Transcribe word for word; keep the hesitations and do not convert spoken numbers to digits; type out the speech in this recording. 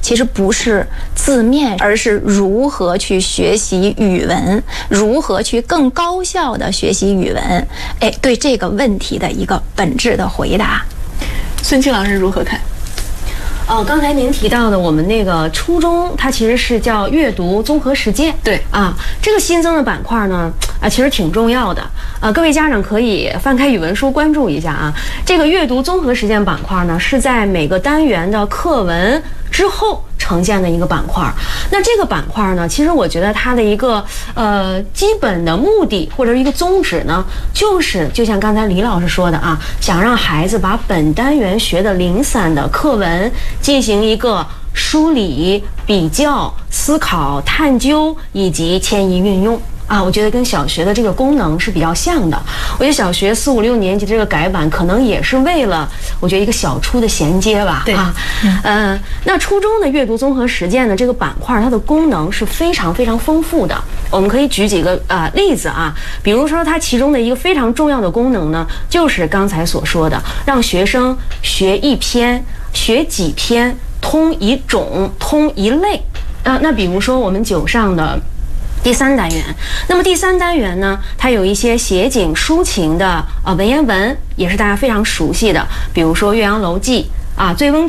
其实不是字面，而是如何去学习语文，如何去更高效的学习语文。哎，对这个问题的一个本质的回答。 孙清老师如何看？ 哦，刚才您提到的我们那个初中，它其实是叫阅读综合实践。 对啊，这个新增的板块呢，啊，其实挺重要的。啊，各位家长可以翻开语文书关注一下啊。这个阅读综合实践板块呢，是在每个单元的课文之后呈现的一个板块。那这个板块呢，其实我觉得它的一个呃基本的目的或者一个宗旨呢，就是就像刚才李老师说的啊，想让孩子把本单元学的零散的课文进行一个梳理、比较、思考、探究以及迁移运用。啊，我觉得跟小学的这个功能是比较像的。我觉得小学四五六年级这个改版可能也是为了，我觉得一个小初的衔接吧。 对啊，嗯、呃，那初中的阅读综合实践的这个板块，它的功能是非常非常丰富的。我们可以举几个呃例子啊，比如说它其中的一个非常重要的功能呢，就是刚才所说的，让学生学一篇、学几篇，通一种、通一类。啊、呃，那比如说我们九上的第三单元，那么第三单元呢，它有一些写景抒情的呃文言文，也是大家非常熟悉的，比如说《岳阳楼记》啊，《醉翁